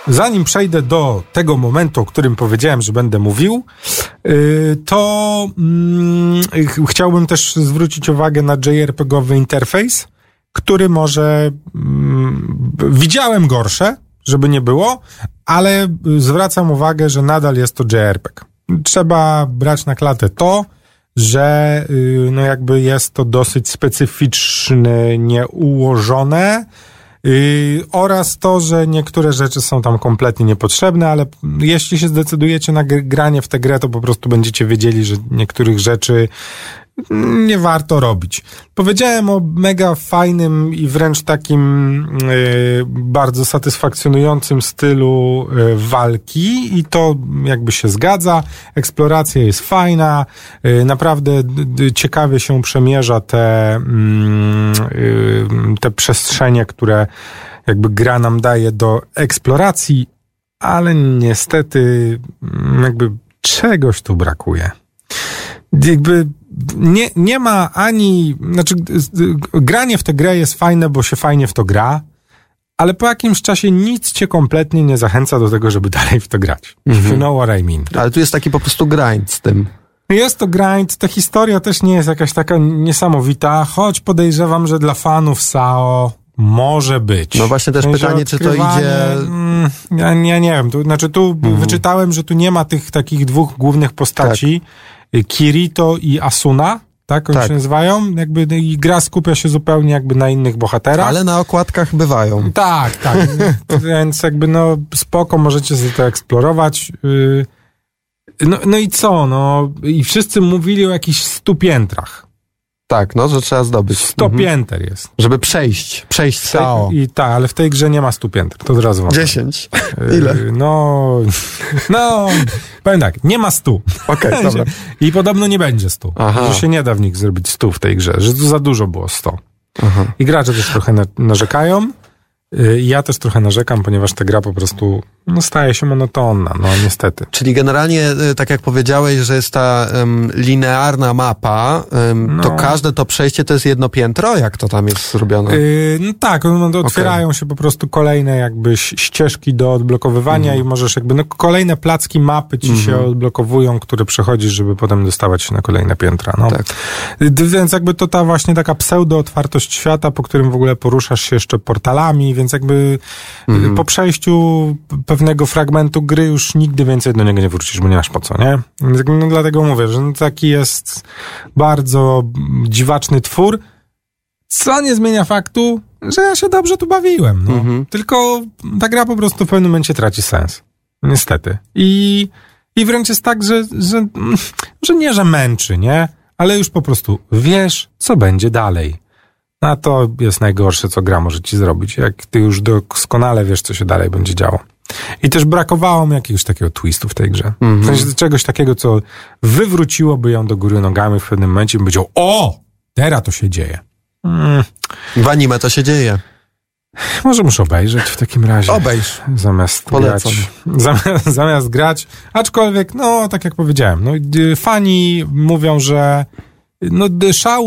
zanim przejdę do tego momentu, o którym powiedziałem, że będę mówił, to chciałbym też zwrócić uwagę na JRPG-owy interfejs, który może... widziałem gorsze, żeby nie było, ale zwracam uwagę, że nadal jest to JRPG. Trzeba brać na klatę to, że no jakby jest to dosyć specyficzne, nieułożone, oraz to, że niektóre rzeczy są tam kompletnie niepotrzebne, ale jeśli się zdecydujecie na granie w tę grę, to po prostu będziecie wiedzieli, że niektórych rzeczy nie warto robić. Powiedziałem o mega fajnym i wręcz takim bardzo satysfakcjonującym stylu walki i to jakby się zgadza. Eksploracja jest fajna, naprawdę ciekawie się przemierza te przestrzenie, które jakby gra nam daje do eksploracji, ale niestety jakby czegoś tu brakuje. Jakby nie ma ani... Znaczy, granie w tę grę jest fajne, bo się fajnie w to gra, ale po jakimś czasie nic cię kompletnie nie zachęca do tego, żeby dalej w to grać. You know what I mean. Ale tu jest taki po prostu grind z tym. Jest to grind, ta historia też nie jest jakaś taka niesamowita, choć podejrzewam, że dla fanów SAO może być. No właśnie też pytanie, czy to idzie... Ja nie wiem, tu wyczytałem, że tu nie ma tych takich dwóch głównych postaci, Kirito i Asuna, tak oni się nazywają, jakby i gra skupia się zupełnie jakby na innych bohaterach. Ale na okładkach bywają. Tak, więc jakby no spoko, możecie sobie to eksplorować. No i co, i wszyscy mówili o jakichś 100 piętrach. Tak, że trzeba zdobyć. 100 pięter jest. Żeby przejść SAO. I tak, ale w tej grze nie ma 100 pięter, to od razu wam 10. Ile? Powiem tak, nie ma 100. Okej, dobra. I podobno nie będzie 100. Że się nie da w nich zrobić 100 w tej grze, że tu za dużo było 100. Aha. I gracze też trochę narzekają. Ja też trochę narzekam, ponieważ ta gra po prostu staje się monotonna, niestety. Czyli generalnie, tak jak powiedziałeś, że jest ta linearna mapa, to każde to przejście to jest jedno piętro? Jak to tam jest zrobione? Tak, otwierają się po prostu kolejne jakby ścieżki do odblokowywania i możesz jakby, kolejne placki mapy ci się odblokowują, które przechodzisz, żeby potem dostawać się na kolejne piętra. Tak. Więc jakby to ta właśnie taka pseudo-otwartość świata, po którym w ogóle poruszasz się jeszcze portalami, więc jakby po przejściu pewnego fragmentu gry już nigdy więcej do niego nie wrócisz, bo nie masz po co, nie? Więc dlatego mówię, że taki jest bardzo dziwaczny twór, co nie zmienia faktu, że ja się dobrze tu bawiłem. Tylko ta gra po prostu w pewnym momencie traci sens. Niestety. I wręcz jest tak, że nie, że męczy, nie? Ale już po prostu wiesz, co będzie dalej. A to jest najgorsze, co gra może ci zrobić, jak ty już doskonale wiesz, co się dalej będzie działo. I też brakowało mi jakiegoś takiego twistu w tej grze. W sensie czegoś takiego, co wywróciłoby ją do góry nogami w pewnym momencie i bym powiedział, teraz to się dzieje. W anime to się dzieje. Może muszę obejrzeć w takim razie. Obejrz. Zamiast grać. Aczkolwiek, tak jak powiedziałem, fani mówią, że szału